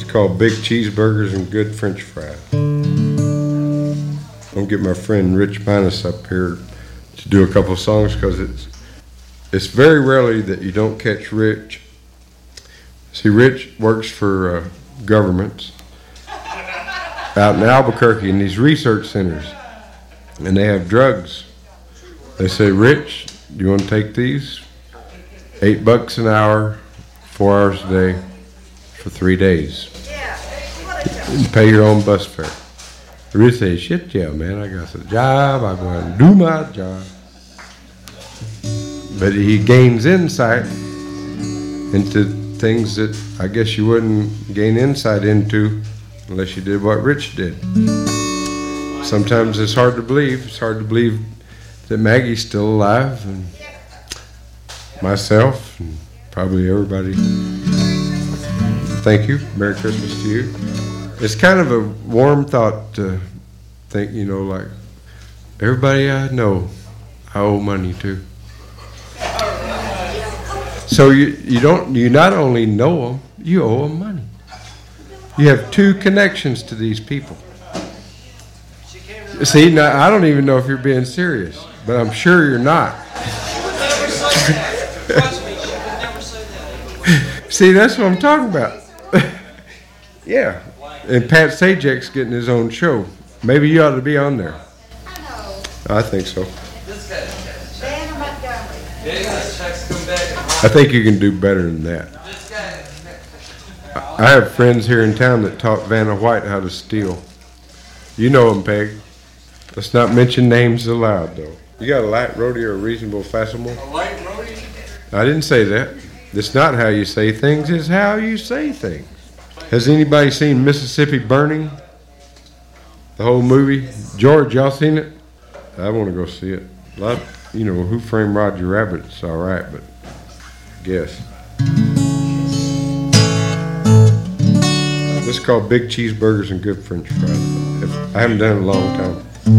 called Big Cheeseburgers and Good French Fries. I'm gonna get my friend Rich Minus up here to do a couple songs because it's very rarely that you don't catch Rich. See, Rich works for governments out in Albuquerque in these research centers, and they have drugs. They say, Rich, do you want to take these? $8 an hour, 4 hours a day, for 3 days. You pay your own bus fare. Rich says, shit, yeah, man, I got a job. I go out and do my job. But he gains insight into things that I guess you wouldn't gain insight into unless you did what Rich did. Sometimes it's hard to believe. It's hard to believe that Maggie's still alive, and myself, and probably everybody. Thank you. Merry Christmas to you. It's kind of a warm thought to think, you know, like everybody I know, I owe money to. So you not only know them, you owe them money. You have two connections to these people. See, now I don't even know if you're being serious, but I'm sure you're not. See, that's what I'm talking about. Yeah. And Pat Sajak's getting his own show. Maybe you ought to be on there. I think so. I think you can do better than that. I have friends here in town that taught Vanna White how to steal. You know them, Peg. Let's not mention names aloud, though. You got a light roadie or a reasonable festival? A light roadie? I didn't say that. It's not how you say things, it's how you say things. Has anybody seen Mississippi Burning? The whole movie? George, y'all seen it? I want to go see it. A lot, you know, Who Framed Roger Rabbit? It's all right, but I guess. This is called Big Cheeseburgers and Good French Fries. I haven't done it in a long time.